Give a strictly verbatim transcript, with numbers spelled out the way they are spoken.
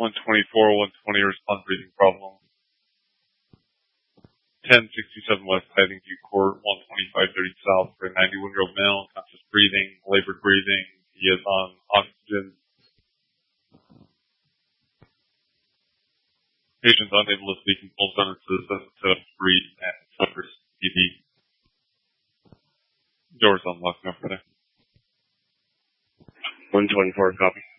one twenty-four, one twenty, respond breathing problem. ten sixty-seven West Haddington Court, one twenty-five thirty South, for a ninety-one-year-old male, conscious breathing, labored breathing. He is on oxygen. Patient's unable to speak and pulls under to the system set up to breathe and suffers P D. Doors unlocked, no further. one twenty-four, copy.